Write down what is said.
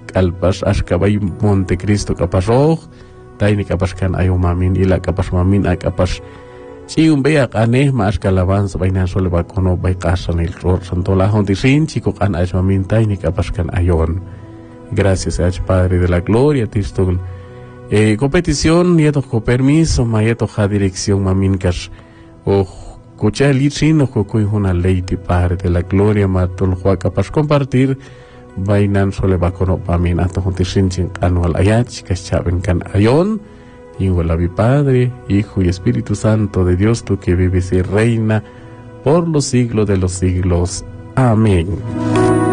kalpas ashkabay Montecristo kapasroj tayni kapashkan ayomamin ila kapasmamin akapas chiun beak aneh ma ashkalavanza bainan sole bakono bay kasan el ror santola hontisin chico kan aymamin tayni kapashkan ayon. Gracias a Padre de la Gloria tiston competición nieto con permiso mayeto ja dirección mamin kas o kucha lichin o kukuy una ley de Padre de la Gloria matol huaca pas compartir bainan sole bakono pamin ato hontisin chin anual ayat chicas chaben kan ayon igual a mi Padre, Hijo y Espíritu Santo de Dios, tú que vives y reina por los siglos de los siglos. Amén.